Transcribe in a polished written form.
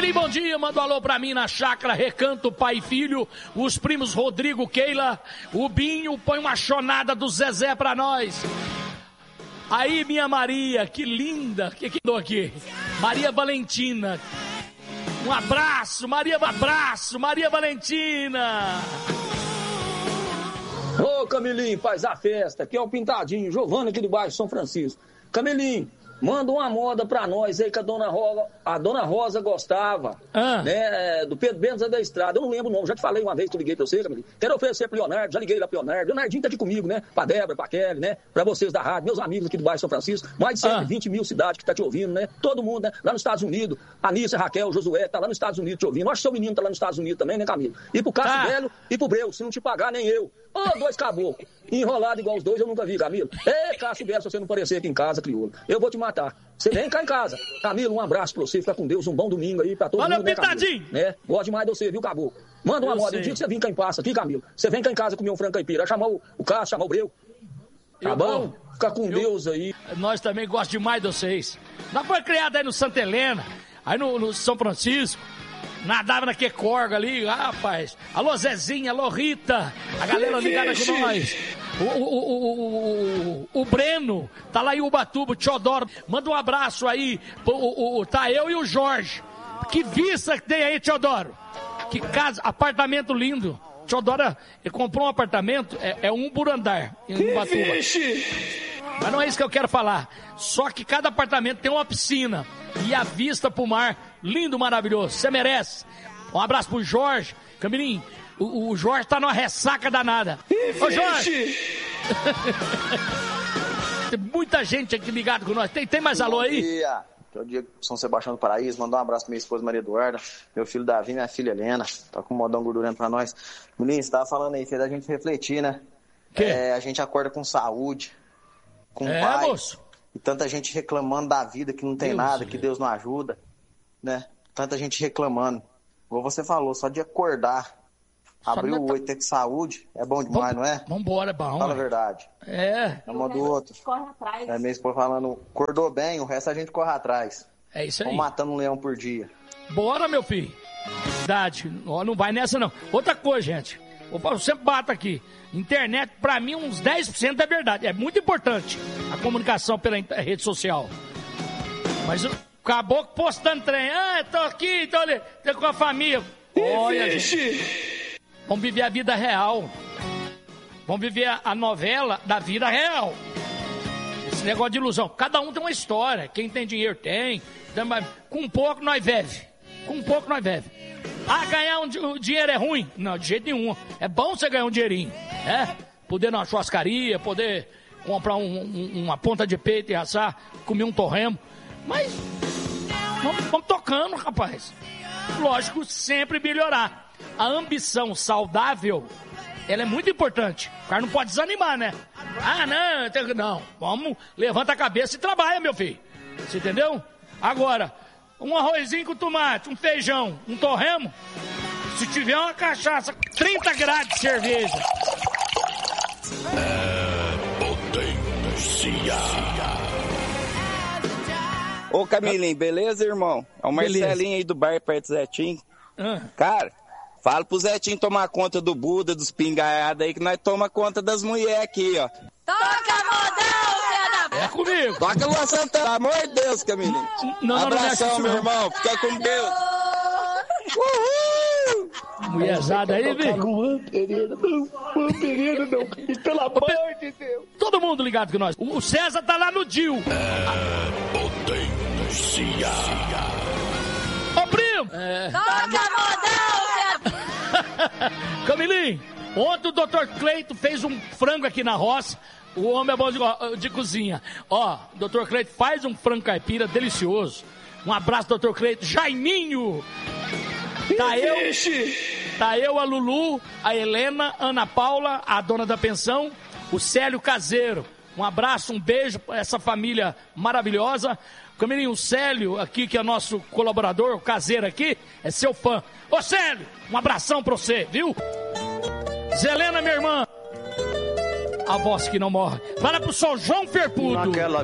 Camilinho, bom dia, manda um alô pra mim na chácara Recanto, pai e filho, os primos Rodrigo, Keila, o Binho, põe uma chonada do Zezé pra nós. Aí, minha Maria, que linda, que dou aqui? Maria Valentina. Um abraço, Maria Valentina. Ô, Camilinho, faz a festa, aqui é o Pintadinho, Giovana aqui do bairro São Francisco. Camilinho, manda uma moda pra nós aí que a dona Rosa gostava, né, do Pedro Benza da Estrada. Eu não lembro o nome, já te falei uma vez que eu liguei pra você, Camilinho. Quero oferecer pro Leonardo, já liguei lá pro Leonardo. Leonardinho tá aqui comigo, né? Pra Débora, pra Kelly, né? Pra vocês da rádio, meus amigos aqui do bairro São Francisco. Mais de 120 mil cidades que tá te ouvindo, né? Todo mundo, né? Lá nos Estados Unidos. Anícia, Raquel, Josué, tá lá nos Estados Unidos te ouvindo. Acho que seu menino tá lá nos Estados Unidos também, né, Camilo? E pro Cássio Velho e pro Breu, se não te pagar, nem eu. Ô, dois caboclos. Enrolado igual os dois, eu nunca vi, Camilo. Cássio Velho, se você não aparecer aqui em casa, crioulo, eu vou te matar. Você vem cá em casa. Camilo, um abraço pra você, fica com Deus, um bom domingo aí pra todo mundo, né, Pitadinho! Né? Gosto demais de você, viu, caboclo? Manda uma moda, um dia que você vem cá em passa aqui, Camilo. Você vem cá em casa comer um frango caipira, chamar o Cássio, chamar o Breu. Tá bom? Fica com Deus aí. Nós também gostamos demais de vocês. Nós foi criado aí no Santa Helena, aí no São Francisco. Nadava naquele corga ali, rapaz. Alô, Zezinha, alô, Rita. A galera ligada com nós. O Breno, tá lá em Ubatuba, o Teodoro. Manda um abraço aí. Tá eu e o Jorge. Que vista que tem aí, Teodoro. Que casa, apartamento lindo. Teodoro, ele comprou um apartamento, é um por andar em Ubatuba. Mas não é isso que eu quero falar. Só que cada apartamento tem uma piscina. E a vista pro mar, lindo, maravilhoso. Você merece. Um abraço pro Jorge. Camilinho, o Jorge tá numa ressaca danada. Ô, Jorge! Tem muita gente aqui ligado com nós. Tem mais alô aí? Bom dia. Aqui é o Diego São Sebastião do Paraíso. Mandar um abraço pra minha esposa Maria Eduarda, meu filho Davi, minha filha Helena. Tá com um modão gordurento pra nós. Camilinho, você tava falando aí, fez a gente refletir, né? A gente acorda com saúde, com paz. Moço. E tanta gente reclamando da vida, que não tem nada, que Deus não ajuda, né? Tanta gente reclamando. Como você falou, só de acordar, abrir o olho, ter de saúde, é bom demais, não é? Vambora, é bom. Fala a verdade. É uma do outro. Corre atrás. Minha esposa falando, acordou bem, o resto a gente corre atrás. É isso aí. Vamos matando um leão por dia. Bora, meu filho. Verdade. Não vai nessa, não. Outra coisa, gente. Eu sempre bato aqui. Internet, pra mim, uns 10% é verdade. É muito importante a comunicação pela rede social. Mas o caboclo postando trem. Tô aqui, tô ali, tô com a família. Olha, gente. Vamos viver a vida real. Vamos viver a novela da vida real. Esse negócio de ilusão. Cada um tem uma história. Quem tem dinheiro tem. Com pouco nós vive. Com pouco nós vive. Ganhar o dinheiro é ruim? Não, de jeito nenhum. É bom você ganhar um dinheirinho, né? Poder ir numa churrascaria, poder comprar uma ponta de peito e assar, comer um torremo. Mas vamos tocando, rapaz. Lógico, sempre melhorar. A ambição saudável, ela é muito importante. O cara não pode desanimar, né? Não. Vamos, levanta a cabeça e trabalha, meu filho. Você entendeu? Agora, um arrozinho com tomate, um feijão, um torremo. Se tiver uma cachaça, 30 graus de cerveja. Potência. Ô, Camilinho, beleza, irmão? É o Marcelinho aí do bar perto do Zetinho. Cara, fala pro Zetinho tomar conta do Buda, dos pingaiados aí, que nós toma conta das mulheres aqui, ó. Toca modão, É comigo. Toca Lua Santana, pelo amor de Deus, Camilinho. Abração, meu irmão. Fica com Deus. Uhul! Mulherzada aí, velho. Luan Pereira, não. Pelo amor de Deus. Todo mundo ligado com nós. O César tá lá no Dil. Potência. Ô, primo. Toca modão, Camilinho, ontem o Dr. Cleito fez um frango aqui na roça. O homem é bom de cozinha. Ó, Dr. Cleito faz um frango caipira delicioso. Um abraço, Dr. Cleito. Jaiminho. Tá eu, a Lulu, a Helena, Ana Paula, a dona da pensão, o Célio Caseiro. Um abraço, um beijo pra essa família maravilhosa. Camilinho, o Célio aqui, que é nosso colaborador, o Caseiro aqui, é seu fã. Ô, Célio, um abração pra você, viu? Zelena, minha irmã. A voz que não morre. Fala pro São João Ferpudo.